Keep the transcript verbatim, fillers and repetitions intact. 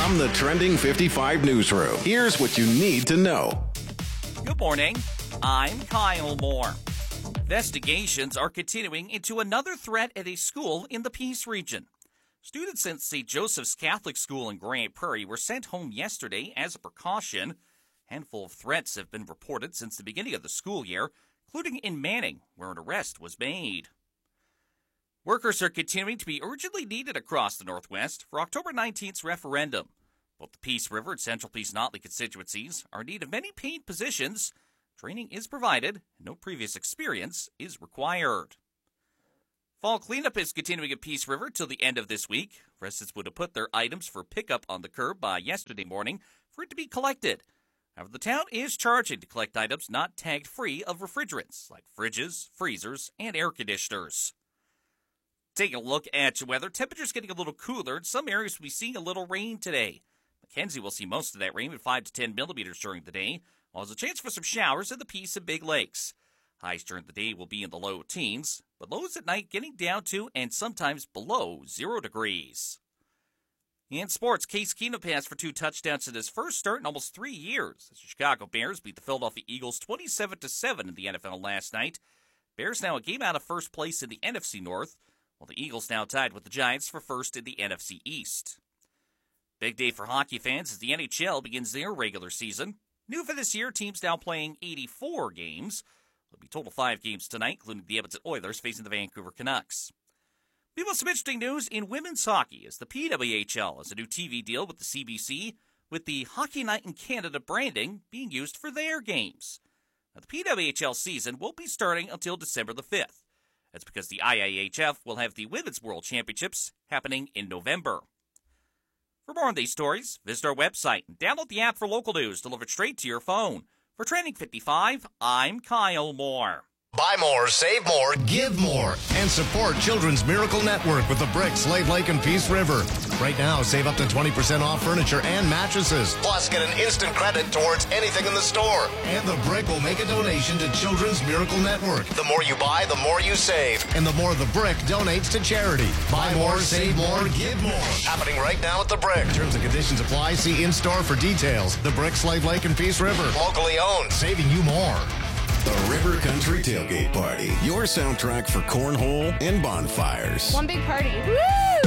From the Trending fifty-five newsroom, here's what you need to know. Good morning. I'm Kyle Moore. Investigations are continuing into another threat at a school in the Peace region. Students at Saint Joseph's Catholic School in Grand Prairie were sent home yesterday as a precaution. A handful of threats have been reported since the beginning of the school year, including in Manning, where an arrest was made. Workers are continuing to be urgently needed across the Northwest for October nineteenth's referendum. Both the Peace River and Central Peace-Notley constituencies are in need of many paid positions. Training is provided, and no previous experience is required. Fall cleanup is continuing at Peace River till the end of this week. Residents would have put their items for pickup on the curb by yesterday morning for it to be collected. However, the town is charging to collect items not tagged free of refrigerants, like fridges, freezers, and air conditioners. Taking a look at your weather, temperatures getting a little cooler. In some areas, we'll be seeing a little rain today. Mackenzie will see most of that rain with five to ten millimeters during the day, while there's a chance for some showers in the Peace and Big Lakes. Highs during the day will be in the low teens, but lows at night getting down to and sometimes below zero degrees. In sports, Case Keenum passed for two touchdowns in his first start in almost three years as the Chicago Bears beat the Philadelphia Eagles twenty-seven to seven in the N F L last night. Bears now a game out of first place in the N F C North, while the Eagles now tied with the Giants for first in the N F C East. Big day for hockey fans as the N H L begins their regular season. New for this year, teams now playing eighty-four games. There'll be total five games tonight, including the Edmonton Oilers facing the Vancouver Canucks. We have some interesting news in women's hockey as the P W H L has a new T V deal with the C B C, with the Hockey Night in Canada branding being used for their games. Now, the P W H L season won't be starting until December the fifth. That's because the I I H F will have the Women's World Championships happening in November. For more on these stories, visit our website and download the app for local news delivered straight to your phone. For Trending fifty-five, I'm Kyle Moore. Buy more, save more, give more, and support Children's Miracle Network with the Brick, Slave Lake, and Peace River. Right now, save up to twenty percent off furniture and mattresses. Plus, get an instant credit towards anything in the store. And the Brick will make a donation to Children's Miracle Network. The more you buy, the more you save. And the more the Brick donates to charity. Buy more, save more, give more. Happening right now at the Brick. Terms and conditions apply. See in-store for details. The Brick, Slave Lake, and Peace River. Locally owned. Saving you more. The River Country Tailgate Party, your soundtrack for cornhole and bonfires. One big party. Woo!